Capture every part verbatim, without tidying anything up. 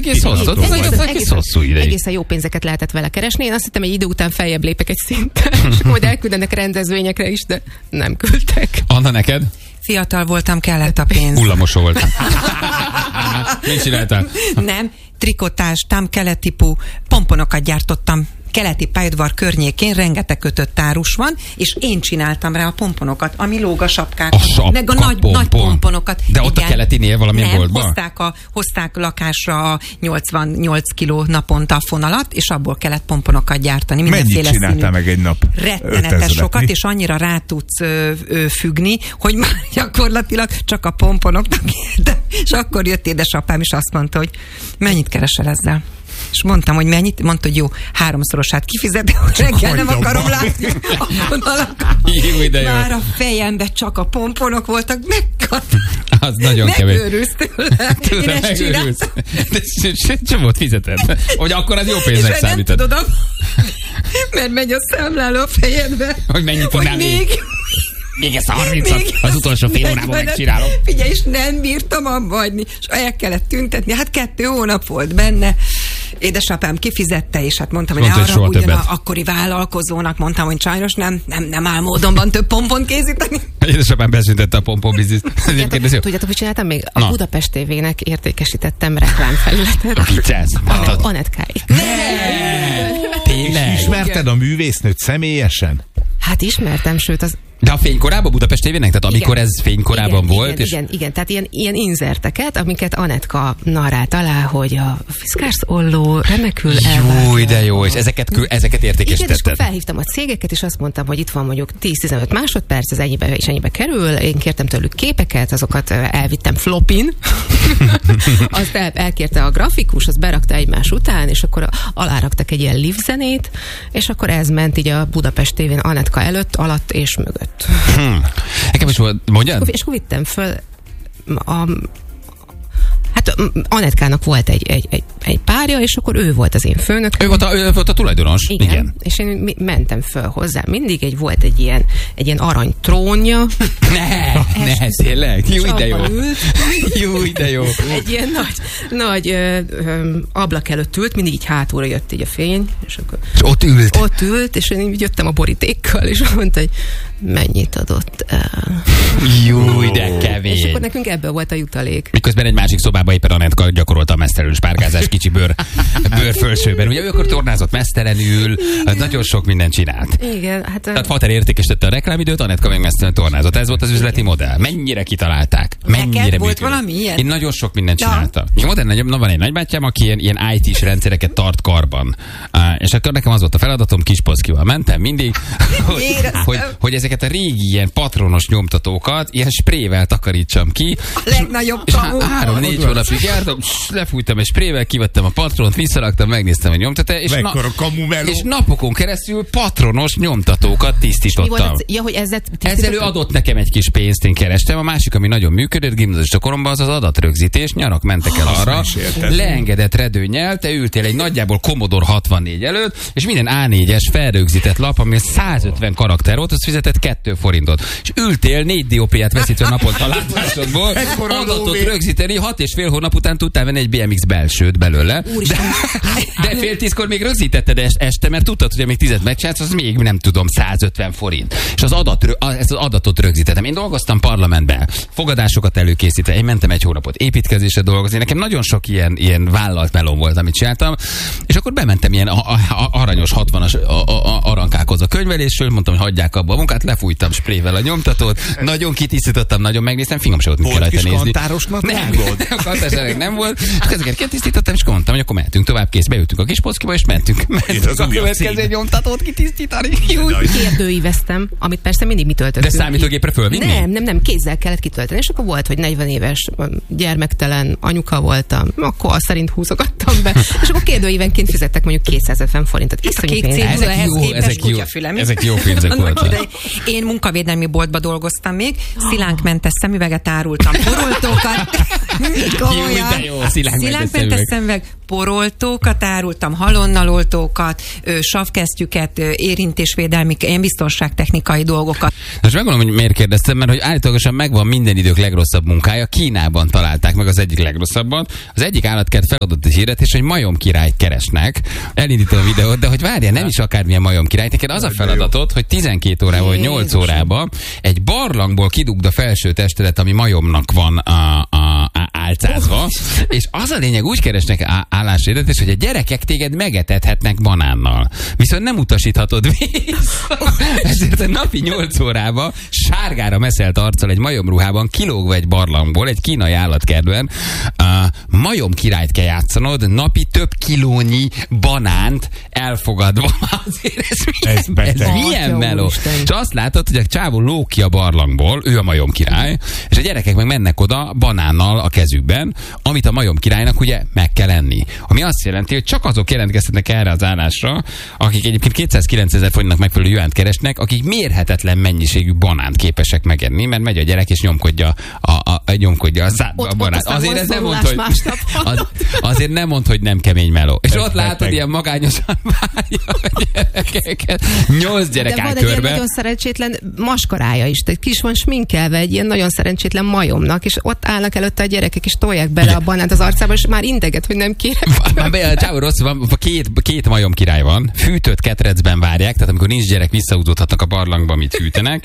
egész hosszú, egész, egész hosszú ideig. Egészen jó pénzeket lehetett vele keresni. Én azt hittem, egy idő után feljebb lépek egy szinten, és majd elküldenek rendezvényekre is, de nem küldtek. Anna, neked? Fiatal voltam, kellett a pénz. Hullamos volt. Mit csináltál? Nem, trikotás, támkeletípú pomponokat gyártottam. Keleti pályaudvar környékén rengeteg kötött árus van, és én csináltam rá a pomponokat, ami lóg a sapkák. A sapka meg a nagy, pompon. nagy pomponokat. De ott igen. A keletinél valamilyen Nem, boltban? hozták, a, hozták lakásra a nyolcvannyolc kiló naponta a fonalat, és abból kellett pomponokat gyártani. Mennyit csináltál meg egy nap? Rettenetes sokat, és annyira rá tudsz ö, ö, függni, hogy már gyakorlatilag csak a pomponoknak értem. És akkor jött édesapám, és azt mondta, hogy mennyit keresel ezzel? És mondtam, hogy mennyit, mondta, hogy jó, háromszorosát kifizetni, hogy reggel nem akarom látni a vonalakat. Jó, de jó. Már a fejemben csak a pomponok voltak, megkat. Az nagyon kevés. Megőrülsz tőle. Én ezt csináltam. De csomót fizeted. Hogy akkor az jó pénznek számítod. Nem tudod, mert megy a számláló a fejedbe. Hogy mennyit tudnál még? Még ezt a harmincat az utolsó fél órában megcsinálom. Figyelj, és nem bírtam abba hagyni, és el kellett tüntetni. Hát kettő hónap volt benne. Édesapám kifizette, és hát mondtam, hogy Mondta, ne arra ugyan többet. akkori vállalkozónak, mondtam, hogy sajnos nem, nem, nem áll módonban több pompont készíteni. Édesapám beszüntette a pompon bizniszt. Tudjátok, hogy csináltam még? A Na. Budapest té vének értékesítettem reklámfelületet. Viccelsz? Anetkáig. Tényleg? Ismerted a művésznőt személyesen? Hát ismertem, sőt az... De a fénykorában Budapest té vének? Tehát amikor Igen. ez fénykorában igen, volt? Igen, és... igen, igen, tehát ilyen, ilyen inzerteket, amiket Anetka narrált alá, hogy a Fiszkársz Olló remekül elvárja. Jó, de jó, és ezeket, ezeket Igen, és értékesítetted. akkor felhívtam a cégeket, és azt mondtam, hogy itt van mondjuk tíz-tizenöt másodperc, ez ennyibe és ennyibe kerül. Én kértem tőlük képeket, azokat elvittem flopin. Azt el, elkérte a grafikus, azt berakta egymás után, és akkor aláraktak egy ilyen live zenét, és akkor ez ment így a Budapest té vén Anetka előtt, alatt és mögött. Hmm. Nekem is volt, mondjad? És akkor vittem föl a, hát Anetkának volt egy, egy, egy, egy párja, és akkor ő volt az én főnököm. Ő volt a, ő volt a tulajdonos. Igen. Igen. És én mi- mentem föl hozzá. Mindig egy volt egy ilyen, egy ilyen arany trónja. Ne, ne, tényleg. Jó, de jó. Ült. Jó, de jó. Egy ilyen nagy, nagy ö, ö, ablak előtt ült, mindig így hátulra jött így a fény. És akkor És ott ült. ott ült, és én így jöttem a borítékkal, és mondta, hogy mennyit adott el. Jó, de És kevés. akkor nekünk ebből volt a jutalék. Miközben egy másik szobában éppen Anetka gyakorolta a mesztelenül spárgázás kicsi bőr, bőr fölsőben. Ugye ő akkor tornázott mesztelenül, nagyon sok mindent csinált. Igen, hát... Tehát Fater értékesítette a reklámidőt, Anetka meg mesztelenül tornázott. Ez volt az üzleti modell. Mennyire kitalálták? Mennyire Neked volt működött? valami ilyen? Én nagyon sok mindent Na. csináltam. Ja, modern, nagyobb, na van egy nagybátyám, aki ilyen, ilyen í té-s rendszereket tart karban. Uh, és akkor nekem az volt a feladatom, kis poszkival mentem mindig, hogy, hogy, hogy ezeket a régi ilyen patronos nyomtatókat ilyen sprével takarítsam ki. A legnagyobb És kamu. há- három-négy hónapig jártam, lefújtam egy sprével, kivettem a patront, visszaraktam, megnéztem a nyomtatást, és, Mekkora kamu meló. és napokon keresztül patronos nyomtatókat Mi volt tisztítottam. az, ja, hogy ezzel... Ezzel ő adott nekem egy kis pénzt, én kerestem. A másik, ami nagyon működött gimnazista koromban, az az adatrögzítés. Nyarak mentek el arra, is érted. leengedett redőnnyel, te ültél egy nagyjából Commodore hatvannégy előtt, és minden á négyes felrögzített lap, ami százötven karakter volt, az fizetett kettő forintot. És ültél négy dioptriát veszítve naponta látásodból, adatot rögzíteni, hat és fél hónap után tudtál venni egy bé em iksz belsőt belőle. De, de fél tízkor még rögzítetted est- este, mert tudtad, hogy még tizet megcsinálsz, az még nem tudom, százötven forint. És az adat, ezt az adatot rögzítettem. Én dolgoztam parlamentben, fogadásokat előkészítve, én mentem egy hónapot építkezésre dolgozni. Nekem nagyon sok ilyen, ilyen vállalt melón volt, amit csináltam. És akkor bementem ilyen a, a, a, aranyos hatvanas a, a, a, arankákhoz a könyvelésről, mondtam, hogy hagyják abba a munkát, lefújtam sprével a nyomtatót, nagyon kitisztítottam, nagyon megnéztem, fingom se volt, mit kell Volt rajta kis nézni. kantárosnak Nem, vágod? a kantárosnak nem volt. És ezeket kitisztítottam, és mondtam, hogy akkor mehetünk tovább, kész, beültünk a kis poszkiba, és mentünk. Mentünk az a újabb következő cím. nyomtatót kitisztítani. Jó. Kérdőíveztem, amit persze mindig mi töltöttünk. De számítógépre fölvinni? Nem, nem, nem, kézzel kellett kitölteni. És akkor volt, hogy negyven éves gyermektelen anyuka voltam, akkor azt szerint húzogattam. raktam be. És akkor kérdőívenként fizettek mondjuk kétszázötven forintot. Itt a Iszonyú kék pénz. cégből ehhez jó, képest ezek jó, kutyafülem. ezek jó pénzek Annak voltak. idején. Én munkavédelmi boltba dolgoztam még, szilánkmentes szemüveget árultam, poroltókat. Komolyan. de jó, szilánkmentes Szilánkmentes szemüveg. szemüveg, poroltókat árultam, halonnaloltókat, ö, savkesztyüket, ö, érintésvédelmi, ilyen biztonságtechnikai dolgokat. Most megmondom, hogy miért kérdeztem, mert hogy állítólagosan megvan minden idők legrosszabb munkája. Kínában találták meg az egyik legrosszabbat. Az egyik állatkert feladott egy hirdetés, hogy majom királyt keresnek. Elindítom a videót, de hogy várjál, nem is akármilyen majom király. Neked az a feladatod, hogy tizenkét órában vagy nyolc órában egy barlangból kidugd a felső testedet, ami majomnak van a, a, a álcázva, és az a lényeg, úgy keresnek á- álláshirdetés, hogy a gyerekek téged megetethetnek banánnal. Viszont nem utasíthatod vissza. Ezért a napi nyolc órába sárgára meszelt arccal egy majomruhában kilógva egy barlangból, egy kínai állatkertben, a majom királyt kell játszanod, napi több kilónyi banánt elfogadva. Azért ez milyen, Ez beteg. ez milyen Atya meló. úristen. És azt látod, hogy a csávó lóg ki a barlangból, ő a majom király, és a gyerekek meg mennek oda banánnal a kezükben, amit a majom királynak ugye meg kell enni. Ami azt jelenti, hogy csak azok jelentkezhetnek erre az állásra, akik egyébként kétszázkilencezer forintnak megfelelő jönt keresnek, akik mérhetetlen mennyiségű banánt képesek megenni, mert megy a gyerek és nyomkodja a, a, a, nyomkodja a szádba Ott- a banánt. ott aztán Azért ez nem mond, vonszorulás hogy másnap. az, azért nem mond, hogy nem kemény meló. És Ez ott látod, beteg. ilyen magányosan várja a gyerekeket. Nyolc gyerek De áll van egy ilyen körbe. nagyon szerencsétlen maskarája is. Tehát ki is van sminkelve egy ilyen nagyon szerencsétlen majomnak, és ott állnak előtte a gyerekek, és tolják bele a banánt az arcába, és már integet, hogy nem kérek. Már be- Csávó rossz van, két, két majom király van, fűtött ketrecben várják, tehát amikor nincs gyerek, visszahúzódhatnak a barlangba, amit fűtenek,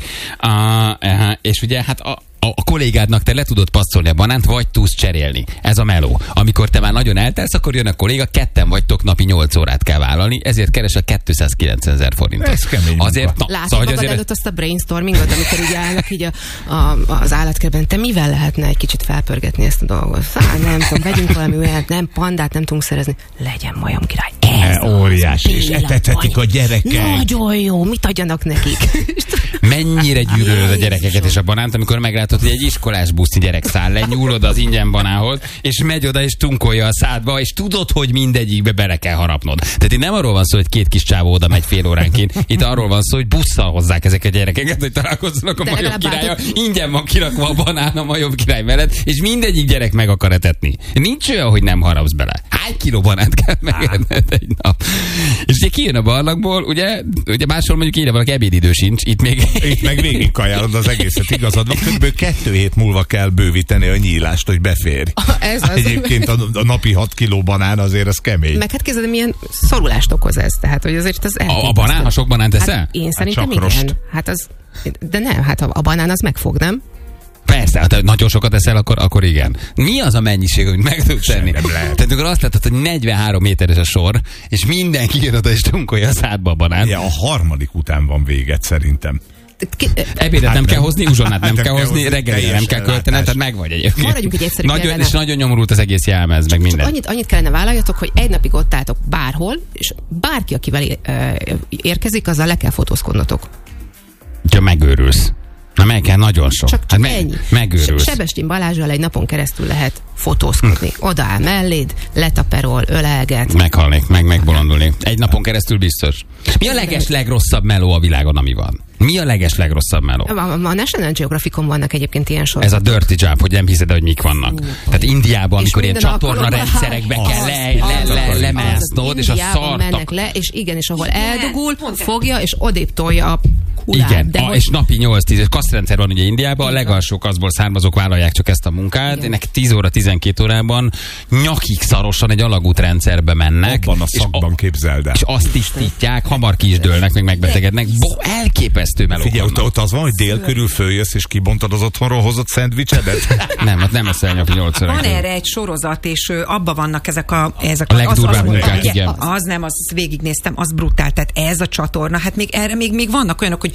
uh, és ugye hát a, a, a kollégádnak te le tudod passzolni a banánt, vagy tudsz cserélni. Ez a meló. Amikor te már nagyon eltelsz, akkor jön a kolléga, ketten vagytok, napi nyolc órát kell vállalni, ezért keresel kétszázkilencezer forintot. Ez kemény Azért, na, Látod szóval, hogy magad azért előtt azt a brainstormingot, amikor így állnak így a, a, az állatkertben, te mivel lehetne egy kicsit felpörgetni ezt a dolgot? Szá, nem tudom, vegyünk valami olyat, nem, pandát nem tudunk szerezni. Legyen majom király. Ez E, óriási, és tényleg etethetik vagy. a gyerekek. Nagyon jó, mit adjanak nekik? mennyire gyűlölöd a gyerekeket és a banánt, amikor meglátod, hogy egy iskolás buszi gyerek száll le, nyúl oda az ingyen banához, és megy oda és tunkolja a szádba, és tudod, hogy mindegyikbe bele kell harapnod. Tehát itt nem arról van szó, hogy két kis csávó oda megy fél óránként, itt arról van szó, hogy busszal hozzák ezek a gyerekeket, hogy találkozzanak a De majom legalább királya, bátor- ingyen van kirakva a banán a majom király mellett, és mindegyik gyerek meg akar etetni. Nincs olyan, hogy nem harapsz bele. Hány kiló banánt kell megenned egy nap? És ugye kijön a barlangból, ugye, ugye máshol mondjuk ide valaki ebédidő sincs, itt még... Itt meg végig kajálod az egészet, igazad van. Kb. kettő hét múlva kell bővíteni a nyílást, hogy beférj. Ez az. Egyébként a, a napi hat kiló banán azért az kemény. Meg hát képzeld, milyen szorulást okoz ez. Tehát, hogy azért az A, a banán, ha sok banánt teszel? Hát én szerintem csak igen. rost. Hát az, de nem, hát a, a banán az megfog, nem? Persze, ha te nagyon sokat eszel, akkor, akkor igen. Mi az a mennyiség, amit meg tudsz tenni? nem lehet. Tehát amikor azt látod, hogy negyvenhárom méteres a sor, és mindenki jön oda és tunkolja a szádba a banánt. Ja, a harmadik után van véget szerintem. Ki, Ebédet Hát nem, nem. kell hozni, uzsonnát nem Hát kell hozni, reggelire nem teljes kell költened, ellátás. tehát megvagy egyébként. Maradjunk egy egyszerű nagyon, példánál. És nagyon nyomorult az egész jelmez, meg Csak minden. annyit, annyit kellene vállaljatok, hogy egy napig ott álltok bárhol, és bárki, akivel ö, érkezik, azzal le kell fotózkodnotok. Csak megőrülsz. Na meg kell nagyon sok. Csak, csak hát meg, ennyi. megőrülsz. Se- Sebestyén Balázsral egy napon keresztül lehet fotózkodni. Odaáll melléd, letaperol, ölelget. Meghalnék, meg megbolondulnék. Egy napon keresztül biztos. Mi a leges legrosszabb meló a világon, ami van? Mi a leges legrosszabb meló? A, a National Geographicon vannak egyébként ilyen sorok. Ez a dirty job, hogy nem hiszed, hogy mik vannak. Tehát Indiában, amikor ilyen minden csatorna alkalommal- rendszerekbe Az, kell le, az, le, le, az, lemásznod, és a Indiában szartak. mennek le, és igen, és ahol Igen, eldugul, pont ez. fogja, és odébb tolja a kulát. Igen, de a, hogy- és napi nyolc-tíz, kasztrendszer van ugye Indiában, a legalsó kaszból származók vállalják csak ezt a munkát, Igen. ennek tíz óra, tizenkét órában nyakig szarosan egy alagútrendszerbe mennek. Abban a és szakban képzeld el. És azt tisztítják, hamar ki is dőlnek, meg megbetegednek. Bo, elképesztő melók Figyelj, ott, vannak. ott az van, hogy dél körül följössz, és kibontad az otthonról hozott szendvicsedet? Nem, hát nem eszel napi nyolc Van órán. erre egy sorozat, és ö, abba vannak ezek a... Ezek A legdurvább az, az, munkák, ugye, igen. Az nem, az végignéztem, az brutál. Tehát ez a csatorna, hát még erre még, még vannak olyanok, hogy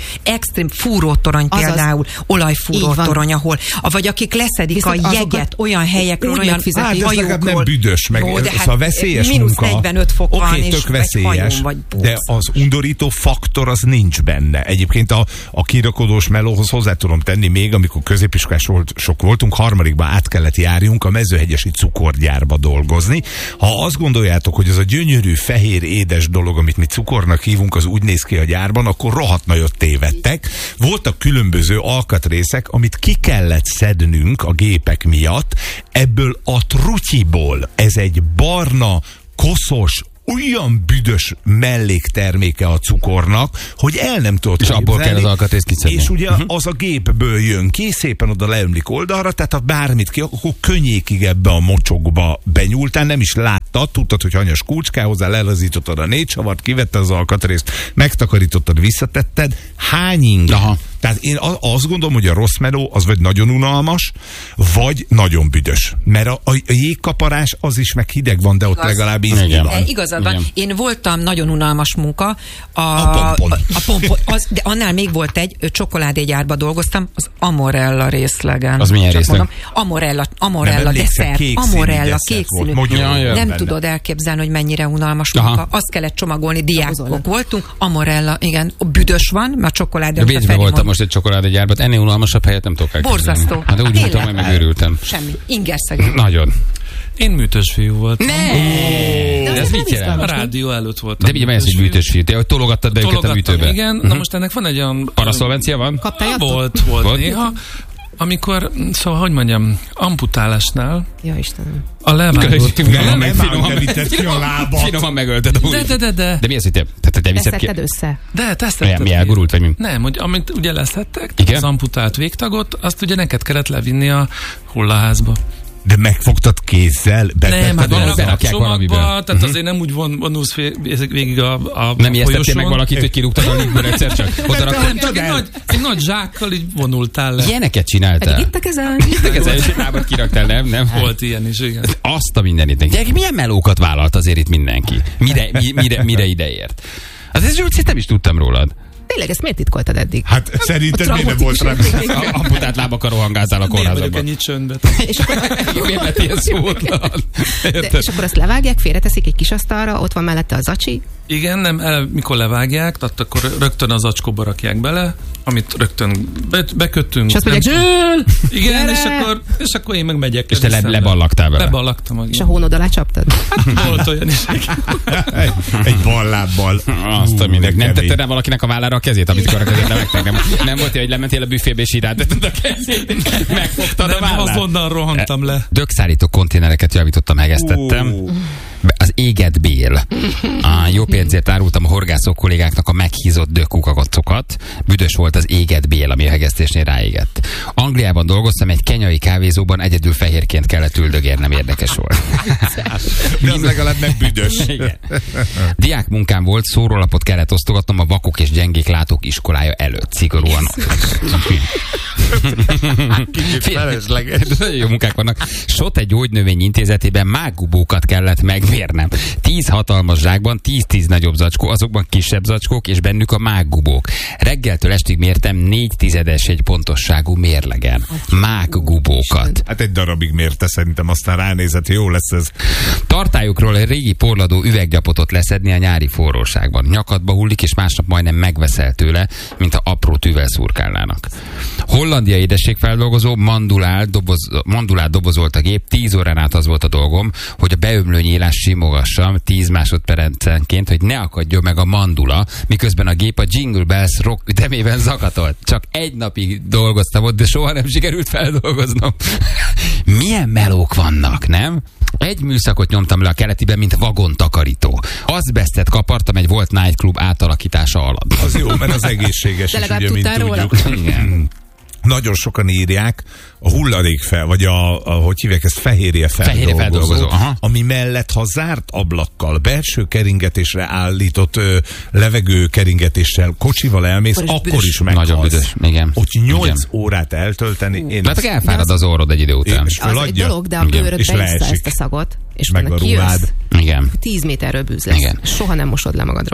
extrém fúrótorony Azaz. például, Így olajfúrótorony, ahol, vagy akik leszedik Viszont a jeget azokat olyan helyekről, úgy olyan megfizetik. Hát ez legalább nem büdös, meg Jó, de hát szóval veszélyes mínusz munka. negyvenöt fok van, Oké, és tök vagy veszélyes, hajón, vagy de az undorító faktor az nincs benne. Egyébként a, a kirakodós melóhoz hozzá tudom tenni még, amikor középiskolás volt, sok voltunk, harmadikban át kellett járjunk a mezőhegyesi cukorgyárba dolgozni. Ha azt gondoljátok, hogy az a gyönyörű, fehér, édes dolog, amit mi cukornak hívunk, az úgy néz ki a gyárban, akkor rohadt nagyot tévedtek. Voltak különböző alkatrészek, amit ki kellett szednünk a gépek miatt, ebből a trutyiból. Ez egy barna, koszos, olyan büdös mellékterméke a cukornak, hogy el nem tudod És abból kell az alkatrészt kiszedni. És ugye uh-huh. az a gépből jön ki, szépen oda leömlik oldalra, tehát ha bármit ki, akkor könnyékig ebbe a mocsokba benyúltál, nem is láttad, tudtad, hogy hanyas kulcs kell hozzá, lelazítottad a négy savart, kivetted az alkatrészt, megtakarítottad, visszatetted. Hány inge? Aha. Tehát én azt gondolom, hogy a rossz meló az vagy nagyon unalmas, vagy nagyon büdös. Mert a, a, a jégkaparás az is meg hideg van, de ott Igaz. legalább ízli van. E, igazad van. Én voltam nagyon unalmas munka. A, A pompon. A, a pompon az, de annál még volt egy, csokoládégyárba dolgoztam, az Amorella részlegen. Az milyen Csak részleg? mondom, Amorella, Amorella Nem emlékszem, desszert. kék színű Amorella, desszert kék volt. színű. Magyar Ja, volt Nem benne. tudod elképzelni, hogy mennyire unalmas Aha. munka. Azt kellett csomagolni, diákok voltunk. Amorella, igen. Büdös van, mert a csokoládé. Bécsben voltam most egy csokoládégyárban, ennél unalmasabb helyet nem tudok elképzelni. Borzasztó. Hát de úgy Tényleg. mondtam, hogy megőrültem. Semmi. Ingerszegény. Nagyon. Én műtős fiú voltam. Ne! De ez mit A jelent? rádió előtt voltam. De ugye ez egy műtős fiú. Te hogy tologattad be őket a Tologattam, műtőbe? igen. Na most ennek van egy olyan... Paraszolvencia van? Kaptál Ha, jattot? Volt, volt, Volt? néha. Amikor, szóval, hogy mondjam, amputálásnál Ja, Istenem. a levágott... Nem, meg nem finoman- áll, de vitted ki a lábat. Finoman megölted a De, hújt. de, de, de. De mi az, hogy te, te, te viszed ki? Teszed össze. De, te ezt Milyen, tetted mi ki. elgurult, vagy mi? Nem, hogy amit ugye leszettek, Igen? az amputált végtagot, azt ugye neked kellett levinni a hullaházba. De megfogtad kézzel? Nem, hát berakják berakják valamibe. csomagba, tehát azért nem úgy von, vonulsz vég- végig a, a Nem ijesztettél meg folyosón. valakit, hogy kirúgtad a liftből egyszer csak? Oda Nem, raktad? csak egy nagy, egy nagy zsákkal így vonultál le. Ilyeneket Pedig csináltál? itt a kezem. Ez egy lábat kiraktál, nem? Nem? Volt ilyen is, igen. Azt a mindenit. Gyerekek, milyen melókat vállalt azért itt mindenki? Mire, mi, mire, mire ideért? Hát ez úgy nem is tudtam rólad. Tényleg, ezt miért titkoltad eddig? Hát szerinted miért nem volt rá? A amputált lábakkal rohangáltál a Miért vagyok kórházakban. ennyit csöndbe? És akkor, Miért lett ilyen szótlan? de, és akkor azt levágják, félreteszik egy kis asztalra, ott van mellette a zacsi. Igen, nem, el, mikor levágják, tehát akkor rögtön az acskóba rakják bele, amit rögtön be, bekötünk. És azt mondják, Nem- Zsül! Igen, gyere! és akkor, és akkor én meg megyek. És te le, szembe. leballagtál vele. Leballagtam. És a hónod alá csaptad? Volt olyan is. Egy, egy ballábbal. Azt a mindenki. Nem kemény. tetted rá valakinek a vállára a kezét, amit akkor a kezét levettek. Nem, nem volt, hogy lementél a büfébe és irányítottad a kezét. Megfogtad a Nem, vállát. azonnal rohantam le. Dögszállító konténereket javítottam, hegesztettem. Be- Az éget bél. A jó pénzért árultam a horgászok kollégáknak a meghízott dögkukacokat. Büdös volt az éget bél, ami a hegesztésnél ráégett. Angliában dolgoztam, egy kenyai kávézóban egyedül fehérként kellett üldögérnem, érdekes volt. De az legalább nem büdös. Igen. Diák munkám volt, szórólapot kellett osztogatnom a vakok és gyengék látók iskolája előtt. Szigorúan. Kicsit felesleges. Nagyon jó munkák vannak. Sote gyógynövény intézetében mággubókat kellett megmérnem. Tíz hatalmas zsákban, tíz-tíz nagyobb zacskó, azokban kisebb zacskók, és bennük a mággubók. Reggeltől estig mértem négy tizedes egy pontosságú mérlegen. Mággubókat. Hát egy darabig mérte, szerintem aztán ránézett, jó lesz ez. Tartályokról egy régi porladó üveggyapotot leszedni a nyári forróságban. Nyakadba hullik, és másnap majdnem megveszel tőle, mint ha apró tűvel szurkálnának. Hollandia édességfeldolgozó mandulál, doboz, mandulál dobozolt a gép, tíz órán át az volt a dolgom, hogy a beömlő nyílás simogassam tíz másodpercenként, hogy ne akadjon meg a mandula, miközben a gép a Jingle Bells rock ütemében zakatolt. Csak egy napig dolgoztam ott, de soha nem sikerült feldolgoznom. Milyen melók vannak, nem? Egy műszakot nyomtam le a keletiben, mint vagontakarító. Azbesztet kapartam egy volt nightclub átalakítása alatt. Az jó, mert az egészséges De is, legalább ugye, mint tudtál róla? tudjuk. Igen. Nagyon sokan írják a hulladék fel, vagy a, a hogy hívják ezt, fehérje feldolgozó, Fehérje feldolgozó, aha. ami mellett, ha zárt ablakkal, belső keringetésre állított ö, levegő keringetéssel kocsival elmész, Akkor is akkor büdös. is meghalsz. Nagyon büdös, igen. Ott nyolc Igen. órát eltölteni. Én Mert elfárad az orrod egy idő után. És Az egy föladja. dolog, de a Igen. bőröd És beissza leesik. ezt a szagot, és Meg utána a kijössz, ruhád. Igen. tíz méterről bűz lesz. Igen. Soha nem mosod le magadról.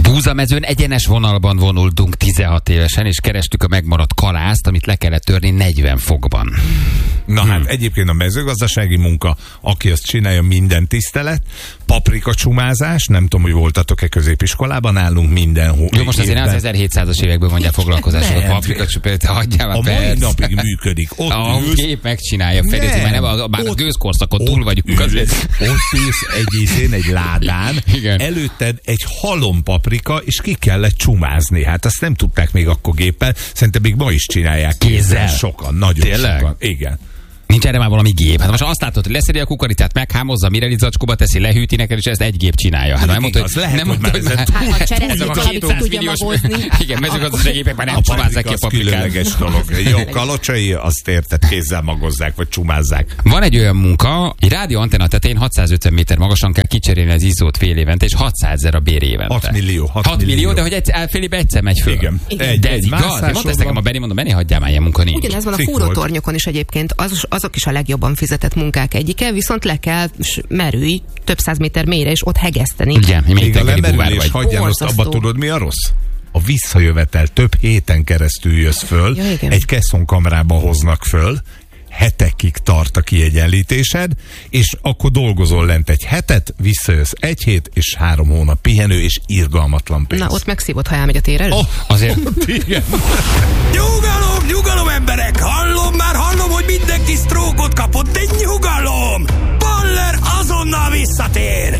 Búzamezőn egyenes vonalban vonultunk tizenhat évesen, és kerestük a megmaradt kalászt, amit le kellett törni negyven fokban. Na hmm. hát egyébként a mezőgazdasági munka, aki azt csinálja, minden tisztelet. Paprika csumázás, nem tudom, hogy voltatok-e középiskolában, nálunk mindenhol. Jó, most azért az ezerhétszázas években mondják foglalkozásokat. Paprika csupát, hagyjál a mai napig működik. Ott a ülsz, gép megcsinálja, Feri, már nem a, bár a gőzkorszakon túl vagyunk. Ülsz, ott ülsz egy izén, egy ládán, igen. Előtted egy halom paprika, és ki kellett csumázni. Hát azt nem tudták még akkor géppel, szerintem még ma is csinálják kézzel. kézzel. Sokan, nagyon Tényleg? sokan. Igen. Nincs erre már valami gép. Hát most azt látod, hogy leszedi a kukoricát, meghámozza, mirelit zacskóba teszi, lehűti neked, és ezt egy gép csinálja. Hát nem mondta, hogy lehet, nem mondta, hogy már hát ha cserezzük valamit tudja magozni. Igen, mezőgazdasági gépek már nem csumázzák ki a paprikát. dolog. Jó, kalocsai, azt érted, kézzel magozzák, vagy csumázzák. Van egy olyan munka, egy rádió antenna tetején hatszázötven méter magasan kell kicserélni az izzót fél évente, és hatszázezer a bér évente. hat millió. hat millió, de hogy egy, fél évben egyszer megy föl. Igen. Egy, de ez igaz? Mondta ezt nekem a Beni, mondom, Beni, hagyjál már ilyen munka nincs. Ugyanez van a fúrótornyokon is egyébként, az, azok is a legjobban fizetett munkák egyike, viszont le kell merülj több száz méter mélyre, és ott hegeszteni. Igen, még a lemerülés, hagyján, azt abba tudod, mi a rossz? A visszajövetel, több héten keresztül jössz föl, ja, egy kesszonkamrába hoznak föl, hetekig tart a kiegyenlítésed, és akkor dolgozol lent egy hetet, visszajössz egy hét, és három hónap pihenő, és irgalmatlan pénz. Na, ott megszívod, ha elmegy a tér elő? Oh, azért. Igen. Nyugalom, nyugalom emberek! Hallom, már hallom, hogy mindenki sztrókot kapott, de nyugalom! Baller azonnal visszatér!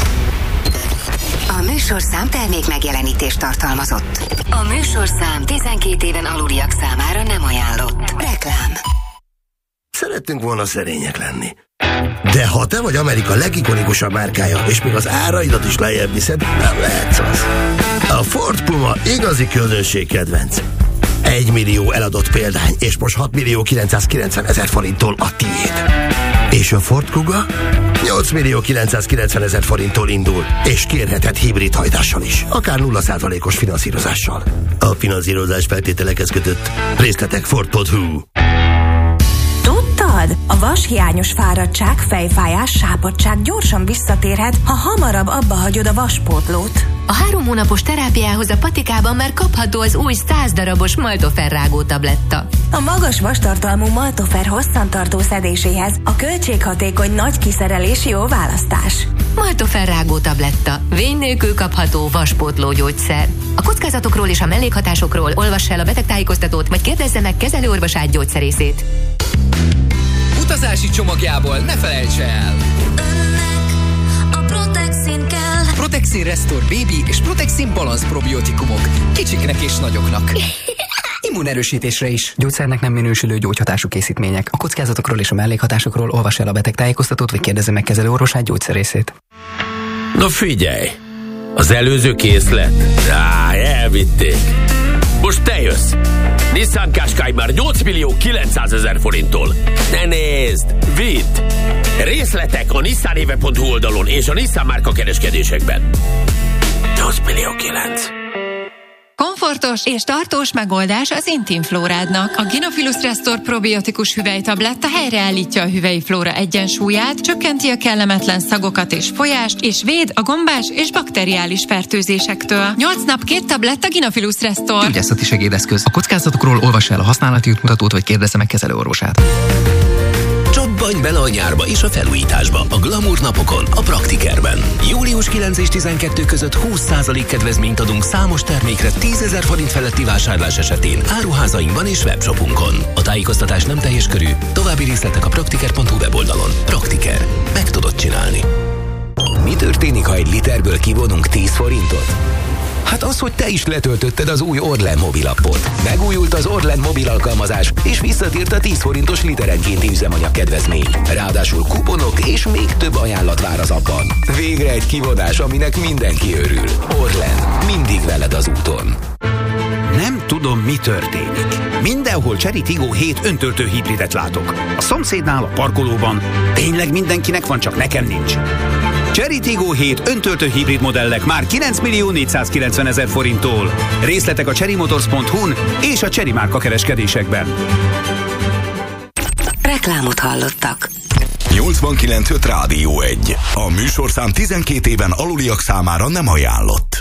A műsorszám termék megjelenítést tartalmazott. A műsorszám tizenkét éven aluliak számára nem ajánlott. Reklám. Szerettünk volna szerények lenni. De ha te vagy Amerika legikonikusabb márkája, és még az áraidat is lejjebb viszed, nem lehetsz az. A Ford Puma igazi közönség kedvenc. Egy millió eladott példány, és most hat millió kilencszázkilencven ezer forinttól a tiéd. És a Ford Kuga nyolc millió kilencszázkilencven ezer forinttól indul, és kérheted hibrid hajtással is, akár nulla százalékos finanszírozással. A finanszírozás feltételekhez kötött. Részletek ford pont hu. Tudtad? A vashiányos fáradtság, fejfájás, sápadtság gyorsan visszatérhet, ha hamarabb abba hagyod a vaspótlót. A három hónapos terápiához a patikában már kapható az új száz darabos Maltofer rágó tabletta. A magas vastartalmú Maltofer hosszantartó szedéséhez a költséghatékony nagy kiszerelés jó választás. Maltofer rágó tabletta. Vény nélkül kapható vaspótló gyógyszer. A kockázatokról és a mellékhatásokról olvass el a betegtájékoztatót, vagy kérdezze meg kezelőorvosát, gyógyszerészét. Utazási csomagjából ne felejts el! A Protexin kell. Protexin Restore Baby és Protexin Balance probiotikumok. Kicsiknek és nagyoknak. Immunerősítésre is. Gyógyszernek nem minősülő gyógyhatású készítmények. A kockázatokról és a mellékhatásokról olvass el a betegtájékoztatót, vagy kérdezze meg kezelőorvosát, gyógyszerészét. Na figyelj! Az előző készlet? Á, elvitték. Most te jössz! Nissan Qashqai már nyolc millió kilencszázezer forinttól. Ne nézd! Vidd! Részletek a nissan éve pont hu oldalon és a Nissan márka kereskedésekben. nyolc millió kilenc. Komfortos és tartós megoldás az Intim Flórádnak. A Gynophilus Restore probiotikus hüvelytabletta helyreállítja a hüvelyi flóra egyensúlyát, csökkenti a kellemetlen szagokat és folyást, és véd a gombás és bakteriális fertőzésektől. nyolc nap két tabletta Gynophilus Restore. Gyógyászati segédeszköz. A kockázatokról olvass el a használati útmutatót, vagy kérdezze meg kezelőorvosát. Csapbanj bele a nyárba és a felújításba a Glamour napokon, a Praktikerben. július kilencedike és tizenkettő között húsz százalék kedvezményt adunk számos termékre tízezer forint feletti vásárlás esetén áruházainkban és webshopunkon. A tájékoztatás nem teljes körű, további részletek a praktiker pont hu weboldalon. Praktiker. Meg tudod csinálni. Mi történik, ha egy literből kivonunk tíz forintot? Hát az, hogy te is letöltötted az új Orlen mobilappot. Megújult az Orlen mobil alkalmazás, és visszatért a tíz forintos literenkénti üzemanyag kedvezmény. Ráadásul kuponok és még több ajánlat vár az appban. Végre egy kivonás, aminek mindenki örül. Orlen. Mindig veled az úton. Nem tudom, mi történik. Mindenhol Chery Tiggo hét öntöltő hibridet látok. A szomszédnál, a parkolóban. Tényleg mindenkinek van, csak nekem nincs. Chery Tiggo hét öntöltő hibrid modellek már kilenc millió négyszázkilencven ezer forinttól. Részletek a chery motors pont hu-n és a Chery márka kereskedésekben. Reklámot hallottak. nyolcvankilenc öt Rádió egy. A műsorszám tizenkét éven aluliak számára nem ajánlott.